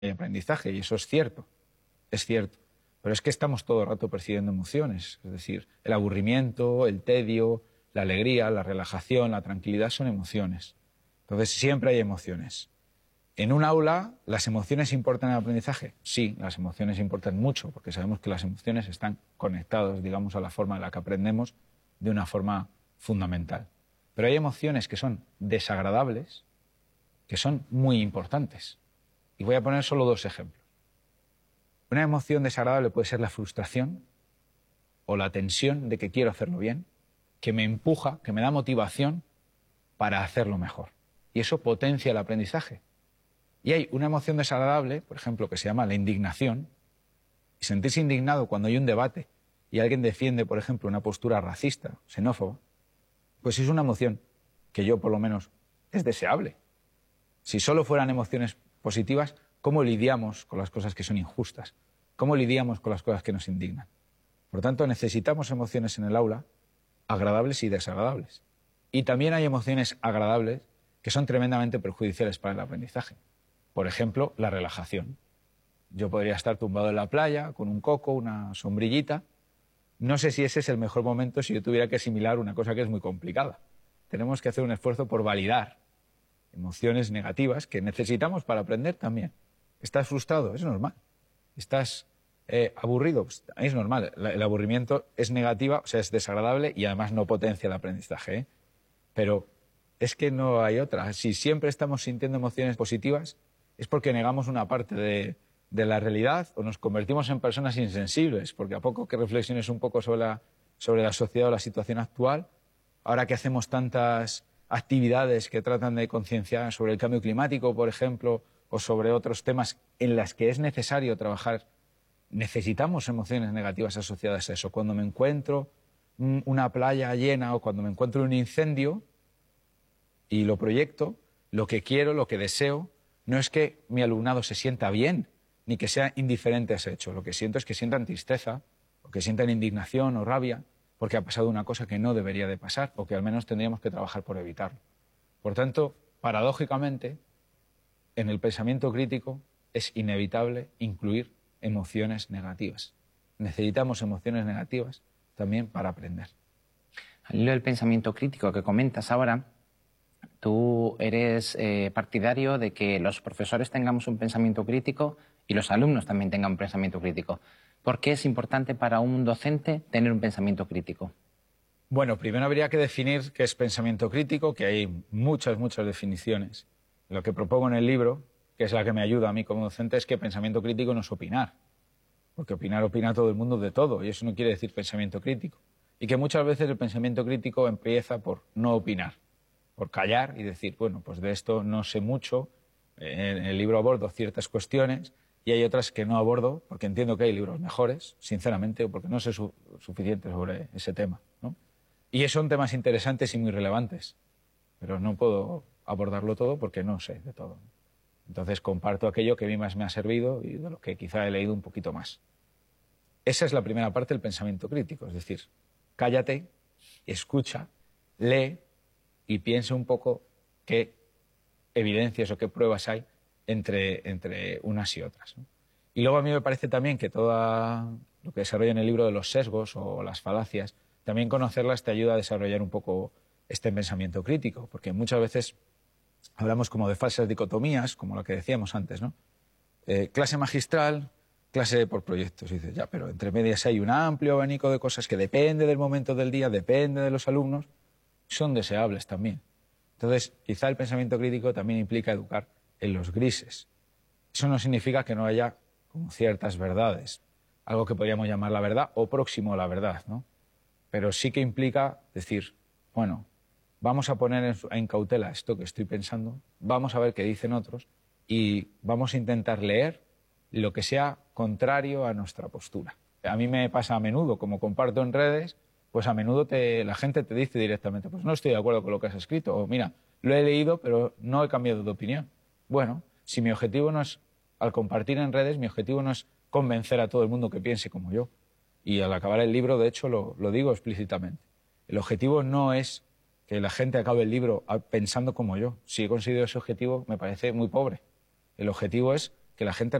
aprendizaje, y eso es cierto, es cierto. Pero es que estamos todo el rato percibiendo emociones, es decir, el aburrimiento, el tedio, la alegría, la relajación, la tranquilidad son emociones. Entonces siempre hay emociones. ¿En un aula las emociones importan en el aprendizaje? Sí, las emociones importan mucho, porque sabemos que las emociones están conectadas, digamos, a la forma en la que aprendemos de una forma fundamental. Pero hay emociones que son desagradables, que son muy importantes. Y voy a poner solo dos ejemplos. Una emoción desagradable puede ser la frustración o la tensión de que quiero hacerlo bien, que me empuja, que me da motivación para hacerlo mejor. Y eso potencia el aprendizaje. Y hay una emoción desagradable, por ejemplo, que se llama la indignación. Y sentirse indignado cuando hay un debate y alguien defiende, por ejemplo, una postura racista, xenófoba, pues es una emoción que yo, por lo menos, es deseable. Si solo fueran emociones positivas, ¿cómo lidiamos con las cosas que son injustas? ¿Cómo lidiamos con las cosas que nos indignan? Por tanto, necesitamos emociones en el aula agradables y desagradables. Y también hay emociones agradables que son tremendamente perjudiciales para el aprendizaje. Por ejemplo, la relajación. Yo podría estar tumbado en la playa con un coco, una sombrillita. No sé si ese es el mejor momento si yo tuviera que asimilar una cosa que es muy complicada. Tenemos que hacer un esfuerzo por validar emociones negativas que necesitamos para aprender también. ¿Estás frustrado? Es normal. ¿Estás aburrido? Pues es normal. El aburrimiento es negativa, o sea, es desagradable y además no potencia el aprendizaje, ¿eh? Pero es que no hay otra. Si siempre estamos sintiendo emociones positivas, es porque negamos una parte de la realidad o nos convertimos en personas insensibles, porque a poco que reflexiones un poco sobre la sociedad o la situación actual, ahora que hacemos tantas actividades que tratan de concienciar sobre el cambio climático, por ejemplo, o sobre otros temas en las que es necesario trabajar, necesitamos emociones negativas asociadas a eso. Cuando me encuentro una playa llena o cuando me encuentro un incendio y lo proyecto, lo que quiero, lo que deseo, no es que mi alumnado se sienta bien, ni que sea indiferente a ese hecho. Lo que siento es que sientan tristeza, o que sientan indignación o rabia, porque ha pasado una cosa que no debería de pasar, o que al menos tendríamos que trabajar por evitarlo. Por tanto, paradójicamente, en el pensamiento crítico es inevitable incluir emociones negativas. Necesitamos emociones negativas también para aprender. Al hilo del pensamiento crítico que comentas ahora, tú eres partidario de que los profesores tengamos un pensamiento crítico y los alumnos también tengan un pensamiento crítico. ¿Por qué es importante para un docente tener un pensamiento crítico? Bueno, primero habría que definir qué es pensamiento crítico, que hay muchas definiciones. Lo que propongo en el libro, que es la que me ayuda a mí como docente, es que pensamiento crítico no es opinar. Porque opina todo el mundo de todo, y eso no quiere decir pensamiento crítico. Y que muchas veces el pensamiento crítico empieza por no opinar, por callar y decir, bueno, pues de esto no sé mucho, en el libro abordo ciertas cuestiones y hay otras que no abordo porque entiendo que hay libros mejores, sinceramente, o porque no sé suficiente sobre ese tema, ¿no? Y son temas interesantes y muy relevantes, pero no puedo abordarlo todo porque no sé de todo. Entonces comparto aquello que a mí más me ha servido y de lo que quizá he leído un poquito más. Esa es la primera parte del pensamiento crítico, es decir, cállate, escucha, lee y piensa un poco qué evidencias o qué pruebas hay entre unas y otras, ¿no? Y luego a mí me parece también que todo lo que desarrolla en el libro de los sesgos o las falacias, también conocerlas te ayuda a desarrollar un poco este pensamiento crítico, porque muchas veces hablamos como de falsas dicotomías, como lo que decíamos antes, ¿no? Clase magistral, clase por proyectos. Y dices, ya, pero entre medias hay un amplio abanico de cosas que depende del momento del día, depende de los alumnos, son deseables también. Entonces, quizá el pensamiento crítico también implica educar en los grises. Eso no significa que no haya como ciertas verdades, algo que podríamos llamar la verdad o próximo a la verdad, ¿no? Pero sí que implica decir, bueno, vamos a poner en cautela esto que estoy pensando, vamos a ver qué dicen otros y vamos a intentar leer lo que sea contrario a nuestra postura. A mí me pasa a menudo, como comparto en redes, pues a menudo la gente te dice directamente, pues no estoy de acuerdo con lo que has escrito, o mira, lo he leído pero no he cambiado de opinión. Bueno, si mi objetivo no es, al compartir en redes, mi objetivo no es convencer a todo el mundo que piense como yo. Y al acabar el libro, de hecho, lo digo explícitamente. El objetivo no es que la gente acabe el libro pensando como yo. Si he conseguido ese objetivo, me parece muy pobre. El objetivo es que la gente